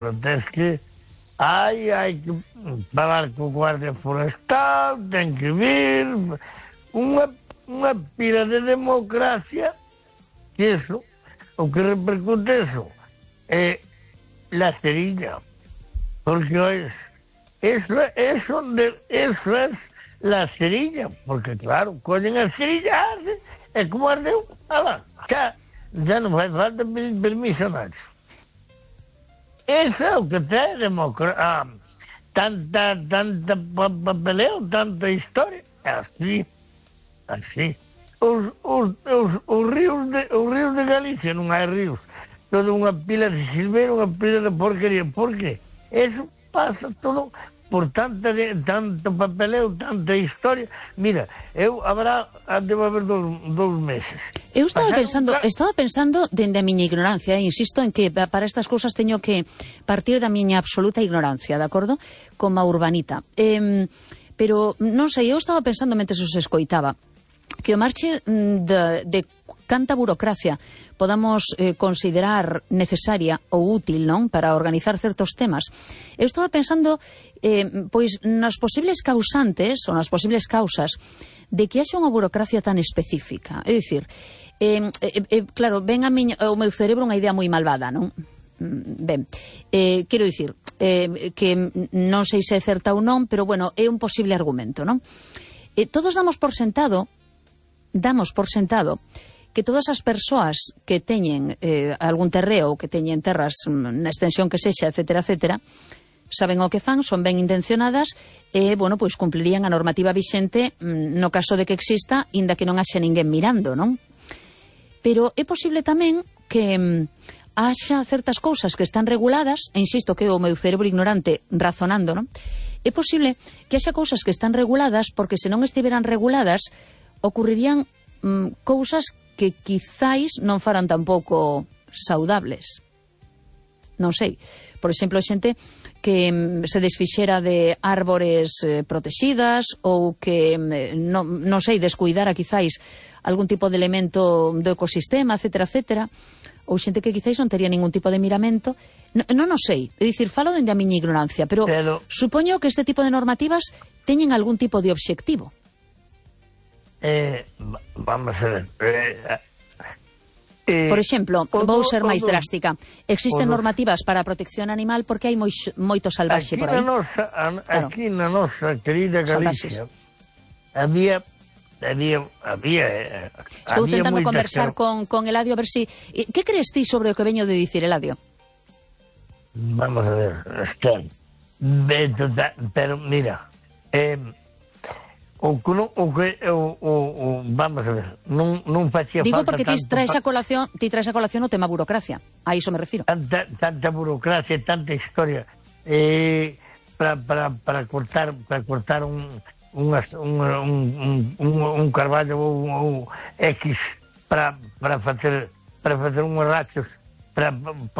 tens que hai que falar co Guardia Forestal, ten que vir unha pila de democracia, que eso, o que repercute eso é la cerilla, porque eso es la cerilla, porque claro, collen a cerilla, é como ardeu, xa non fai falta pedir permiso a nadie. Eso é o que ten tanta papeleo, tanta historia, así. Os ríos de Galicia non hai ríos, toda unha pila de silveira, unha pila de porquería. Por qué? Eso pasa todo por tanto papeleo, tanta historia. Mira, debo haber 2 meses. Eu estaba pensando dende a miña ignorancia, insisto en que para estas cousas teño que partir da miña absoluta ignorancia, de acordo? Como a urbanita. Pero non sei, eu estaba pensando mentres os escoitaba que o marche de canta burocracia podamos considerar necesaria ou útil, non, para organizar certos temas. Eu estaba pensando pois nas posibles causantes ou nas posibles causas de que haxa unha burocracia tan específica. É dicir, claro, ven ao meu cerebro unha idea moi malvada, non? Ben, quero dicir que non sei se é certa ou non, pero bueno, é un posible argumento, non? Todos damos por sentado que todas as persoas que teñen algún terreo ou que teñen terras na extensión que sexa, etcétera, etcétera, saben o que fan, son ben intencionadas e, bueno, pois cumplirían a normativa vixente no caso de que exista, inda que non haxa ninguén mirando, non? Pero é posible tamén que haxa certas cousas que están reguladas, e insisto que o meu cerebro ignorante razonando, non? É posible que haxa cousas que están reguladas porque se non estiveran reguladas ocurrirían cousas que quizáis non faran tampouco saudables. Non sei. Por exemplo, xente que se desfixera de árbores protegidas ou que, non sei, descuidara quizáis algún tipo de elemento do ecosistema, etcétera, etcétera, ou xente que quizáis non tería ningún tipo de miramento. Non o sei, é dicir, falo dende a miña ignorancia, pero supoño que este tipo de normativas teñen algún tipo de obxectivo. Vamos a ver... Por exemplo, vou ser máis drástica. Existen normativas para a protección animal porque hai moito salvaxe por aí. Aquí na nosa querida Galicia había estou tentando conversar con Eladio a ver si... Que crees ti sobre o que veño de dicir, Eladio? Vamos a ver, pero mira, vamos a ver, non facía falta. Digo porque ti traes a colación o tema burocracia. A iso me refiro. Tanta burocracia, tanta historia para cortar un carballo ou X para facer unhos rachos para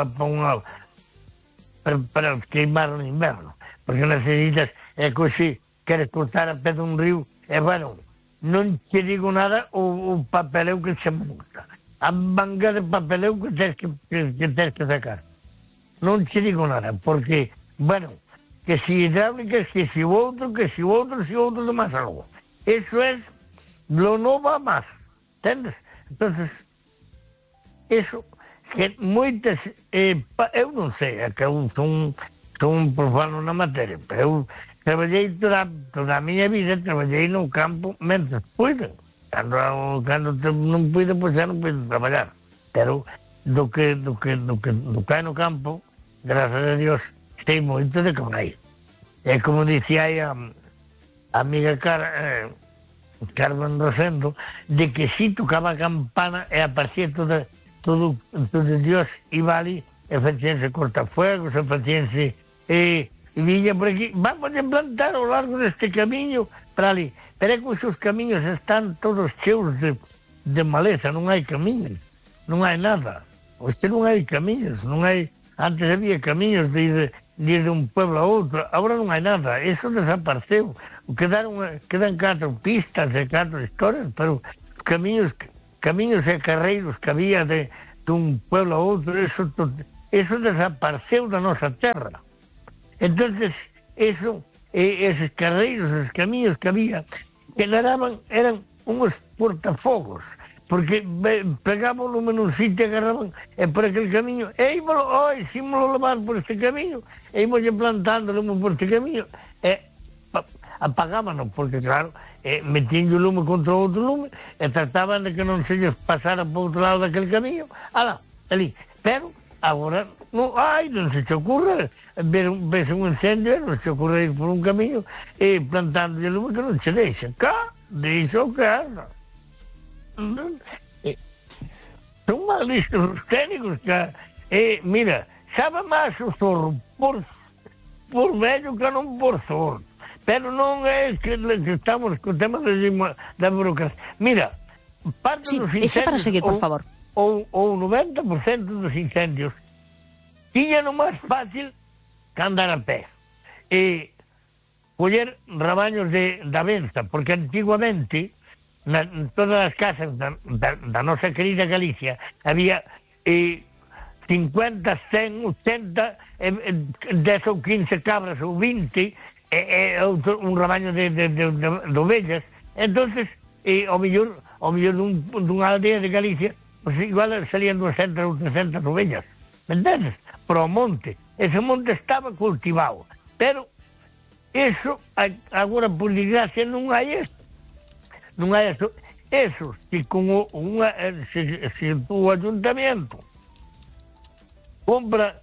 queimar no inverno, porque necesitas que queres cortar a pé dun río, e bueno, non te digo nada o papeleu que se monta, a manga de papeleu que tens que sacar. Non te digo nada, porque, bueno, que si hidráulicas, que si outro de máis algo. Eso es, lo no va más, entendes? Entonces, eso, que moitas, eu non sei, é que eu son profano na materia, pero eu traballei toda a miña vida, traballei no campo mentre pude. Cando non pude, pois xa non pude traballar. Pero do que hai no campo, gracias a Dios, sei moito de que hai. É como dicía aí a amiga Carmen Rosendo, de que si tocaba a campana e aparecía todo Dios iba ali, e facíanse cortafuegos, e facíanse... E viña por aquí, vamos a plantar ao largo deste camiño para ali. Pero é que os camiños están todos cheos de maleza, non hai camiños, non hai nada. Hoxe non hai camiños, non hai... Antes había camiños de un pueblo a outro, agora non hai nada, eso desapareceu. Quedan 4 pistas e 4 historias, pero camiños e carreiros que había de un pueblo a outro, eso eso desapareceu da nosa terra. Entonces, eso, esos carreiros, esos camiños que había, que eran uns portafogos, porque pegaban o lume nun sitio, agarraban por aquel camiño, e ímolo levar por este camiño, e ímoslle plantando lume por este camiño, e apagábano, porque claro, metían o lume contra outro lume, e trataban de que non se lles pasara por outro lado daquele camiño, ali, pero agora, non se te ocurre ves un incendio, non se ocurre ir por un camiño e plantando o lume que non se deixa, deixa o casa. Son mal listos os técnicos que, mira, sabe máis o zorro por vello que non por zorro, pero non é que estamos co tema da burocracia. Mira, parte dos incendios para seguir, por favor. Ou 90% dos incendios tiñan o máis fácil que andar a pé e coller rabaños da benza, porque antiguamente en todas as casas da nosa querida Galicia había 50, 100, 80, 10 ou 15 cabras ou 20 un rabaño de ovellas. Entonces ao millor dunha aldea de Galicia pues igual salían 200 ou 300 ovellas, me entendes? Pro monte, ese monte estaba cultivado, pero eso agora por desgracia non hai isto. Non hai eso. Eso, se o ayuntamiento compra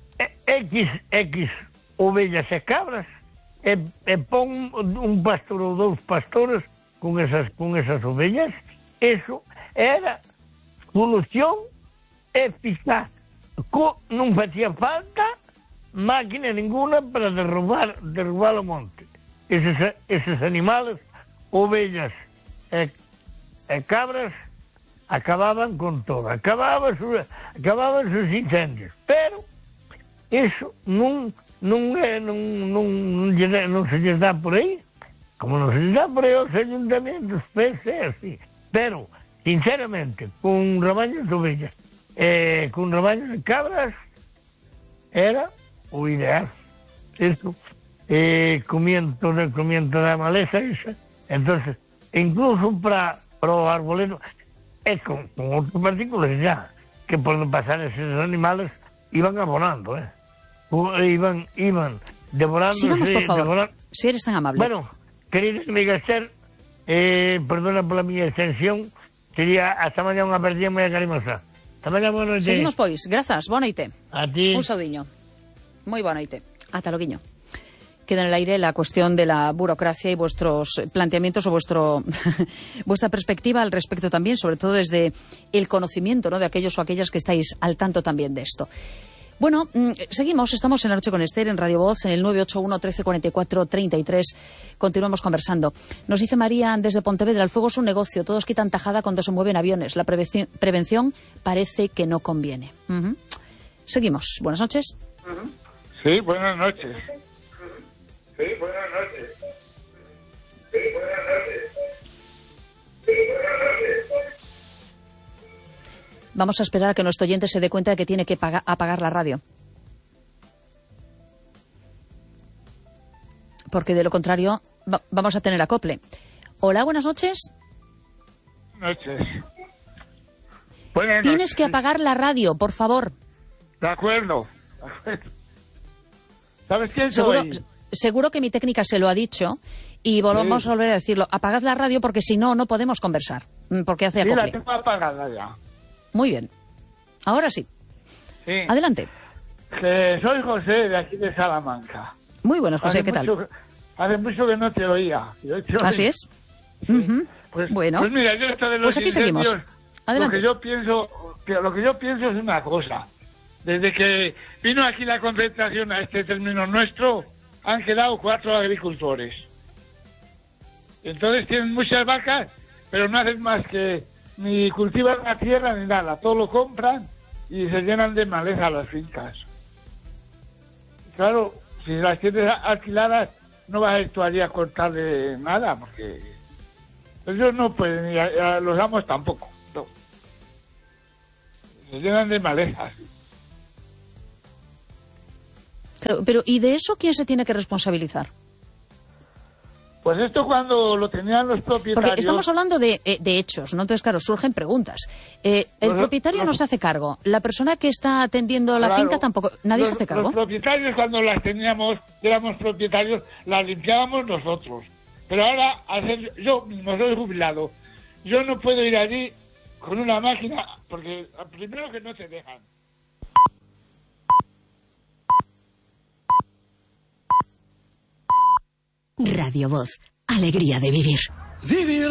X ovellas e cabras e pon un pastor ou 2 pastores con esas ovellas, eso era solución eficaz. Non facía falta máquina ninguna para derrubar o monte. Eses animales, ovellas e cabras, acababan con todo, acababan sus incendios, pero eso non se lles dá por aí, como non se lles dá por aí aos ayuntamientos, pense así, pero sinceramente con rabaños de ovellas con rabaños de cabras era o ideal. Eso comiento da maleza esa, entonces incluso para o arbolero con outros partículas ya que por non pasar esos animales iban abonando, iban devorándose. Sigamos, por favor, si eres tan amable. Bueno, querida amiga Esther, perdona pola miña extensión, sería hasta mañá unha partida moi carimosa. Hasta mañá, boa noite. Seguimos, pois, grazas, boa noite. A ti. Un saudiño. Moi boa noite. Ata loguiño. Queda en el aire la cuestión de la burocracia y vuestros planteamientos o vuestra perspectiva al respecto también, sobre todo desde el conocimiento, ¿no?, de aquellos o aquellas que estáis al tanto también de esto. Bueno, seguimos, estamos en La Noche con Esther, en Radio Voz, en el 981 13 44 33. Continuamos conversando. Nos dice María desde Pontevedra, el fuego es un negocio, todos quitan tajada cuando se mueven aviones. La prevención parece que no conviene. Seguimos. Buenas noches. Sí, buenas noches. Vamos a esperar a que nuestro oyente se dé cuenta de que tiene que apagar la radio. Porque de lo contrario vamos a tener acople. Hola, buenas noches. Buenas noches. Tienes que apagar la radio, por favor. De acuerdo. ¿Sabes quién soy? Seguro que mi técnica se lo ha dicho y vamos a volver a decirlo. Apagad la radio porque si no, no podemos conversar. Porque hace acople. Sí, la tengo apagada ya. Muy bien. Ahora sí. Adelante. Soy José, de aquí de Salamanca. Muy buenas, José, ¿qué tal? Hace mucho que no te oía. Así es. Sí. Bueno. Pues mira, yo esto de los aquí seguimos. Adelante. Lo que yo pienso es una cosa. Desde que vino aquí la concentración a este término nuestro, han quedado 4 agricultores. Entonces tienen muchas vacas, pero no hacen más que ni cultivan la tierra ni nada. Todo lo compran y se llenan de maleza las fincas. Claro, si las tienes alquiladas, no vas a tú allí a cortarle nada, porque ellos no pueden, y a los amos tampoco. No. Se llenan de malezas. Claro, pero ¿y de eso quién se tiene que responsabilizar? Pues esto cuando lo tenían los propietarios... Porque estamos hablando de hechos, ¿no? Entonces, claro, surgen preguntas. El propietario no se hace cargo. La persona que está atendiendo la finca tampoco... ¿Nadie se hace cargo? Los propietarios, cuando las teníamos, éramos propietarios, las limpiábamos nosotros. Pero ahora, yo mismo soy jubilado. Yo no puedo ir allí con una máquina, porque primero que no te dejan. Radio Voz, alegría de vivir.